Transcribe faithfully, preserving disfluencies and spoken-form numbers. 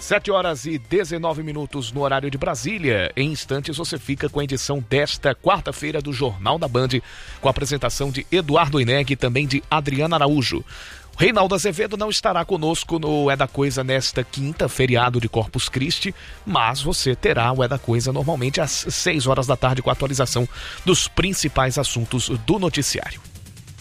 sete horas e dezenove minutos no horário de Brasília. Em instantes você fica com a edição desta quarta-feira do Jornal da Band, com a apresentação de Eduardo Ineg e também de Adriana Araújo. O Reinaldo Azevedo não estará conosco no É da Coisa nesta quinta, feriado de Corpus Christi, mas você terá o É da Coisa normalmente às seis horas da tarde com a atualização dos principais assuntos do noticiário.